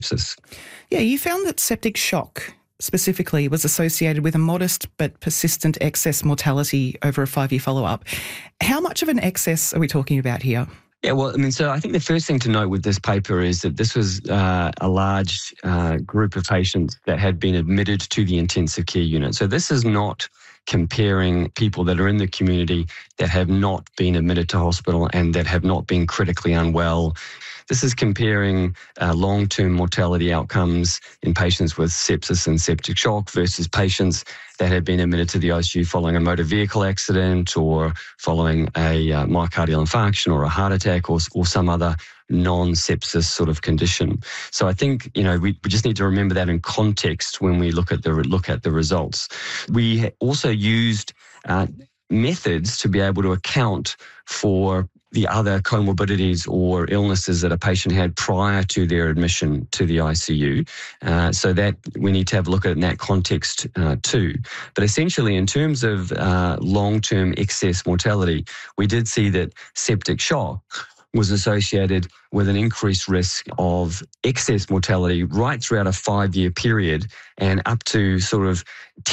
sepsis. Yeah, you found that septic shock specifically was associated with a modest but persistent excess mortality over a 5-year follow-up. How much of an excess are we talking about here? Yeah, well, so I think the first thing to note with this paper is that this was a large group of patients that had been admitted to the intensive care unit. So this is not comparing people that are in the community that have not been admitted to hospital and that have not been critically unwell. This is comparing long-term mortality outcomes in patients with sepsis and septic shock versus patients that had been admitted to the ICU following a motor vehicle accident or following a myocardial infarction or a heart attack or some other non-sepsis sort of condition. So I think, we just need to remember that in context when we look at the results. We also used methods to be able to account for the other comorbidities or illnesses that a patient had prior to their admission to the ICU. So that we need to have a look at it in that context too. But essentially, in terms of long-term excess mortality, we did see that septic shock was associated with an increased risk of excess mortality right throughout a 5-year period and up to sort of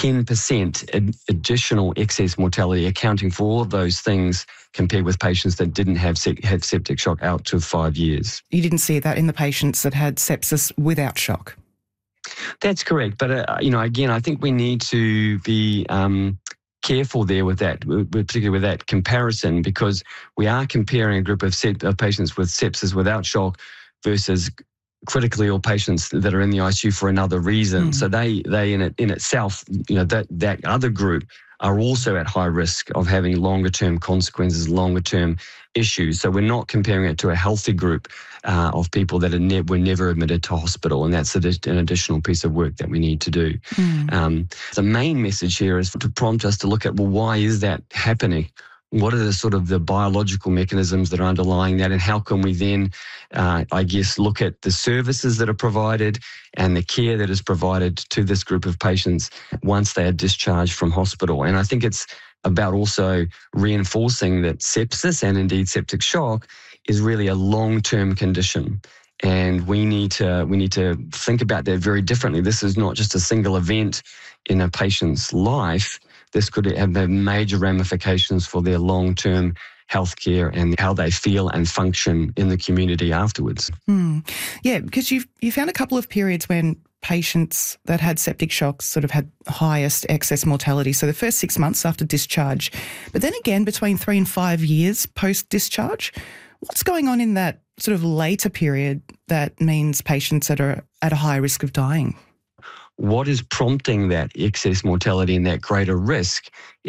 10% additional excess mortality, accounting for all of those things compared with patients that didn't have had septic shock out to 5 years. You didn't see that in the patients that had sepsis without shock? That's correct. But, again, I think we need to be careful there with that, particularly with that comparison, because we are comparing a group of patients with sepsis without shock versus critically ill patients that are in the ICU for another reason. So they in itself, that other group are also at high risk of having longer-term consequences, longer-term issues. So we're not comparing it to a healthy group of people that were never admitted to hospital, and that's an additional piece of work that we need to do. The main message here is to prompt us to look at, well, why is that happening? What are the sort of the biological mechanisms that are underlying that, and how can we then, look at the services that are provided and the care that is provided to this group of patients once they are discharged from hospital. And I think it's about also reinforcing that sepsis and indeed septic shock is really a long-term condition. And we need to think about that very differently. This is not just a single event in a patient's life. This could have major ramifications for their long-term healthcare and how they feel and function in the community afterwards. Yeah, because you found a couple of periods when patients that had septic shock sort of had highest excess mortality. So the first 6 months after discharge, but then again between 3 and 5 years post-discharge. What's going on in that sort of later period that means patients that are at a high risk of dying? What is prompting that excess mortality and that greater risk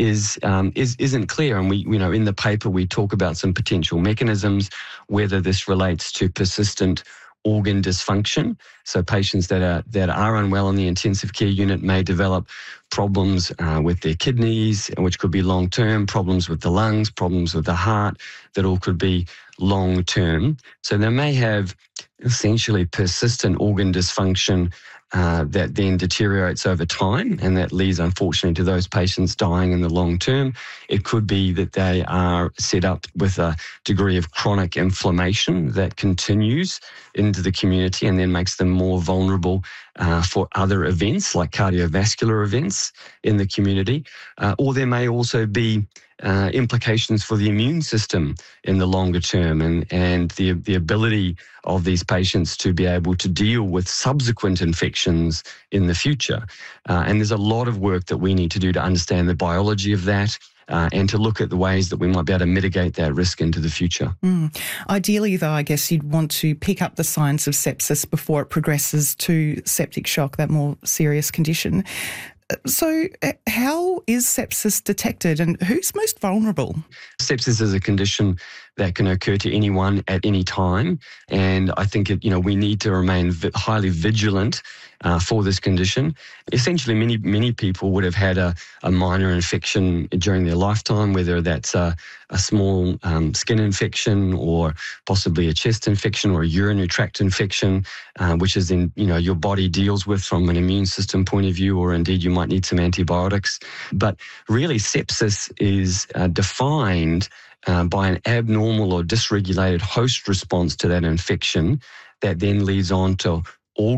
isn't clear. And we, in the paper, we talk about some potential mechanisms, whether this relates to persistent organ dysfunction. So patients that are unwell in the intensive care unit may develop problems with their kidneys, which could be long-term, problems with the lungs, problems with the heart, that all could be long-term. So they may have essentially persistent organ dysfunction that then deteriorates over time, and that leads, unfortunately, to those patients dying in the long term. It could be that they are set up with a degree of chronic inflammation that continues into the community and then makes them more vulnerable for other events like cardiovascular events in the community. Or there may also be implications for the immune system in the longer term and the ability of these patients to be able to deal with subsequent infections in the future. And there's a lot of work that we need to do to understand the biology of that and to look at the ways that we might be able to mitigate that risk into the future. Ideally, though, I guess you'd want to pick up the signs of sepsis before it progresses to septic shock, that more serious condition. So how is sepsis detected and who's most vulnerable? Sepsis is a condition that can occur to anyone at any time. And I think, we need to remain highly vigilant for this condition. Essentially, many people would have had a minor infection during their lifetime, whether that's a small skin infection or possibly a chest infection or a urinary tract infection, which is then, your body deals with from an immune system point of view, or indeed you might need some antibiotics. But really, sepsis is defined by an abnormal or dysregulated host response to that infection that then leads on to